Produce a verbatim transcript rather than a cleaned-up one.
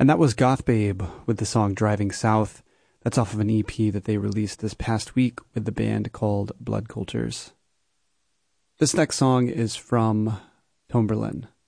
And that was Goth Babe with the song Driving South. That's off of an E P that they released this past week with the band called Blood Cultures. This next song is from Tomberlin.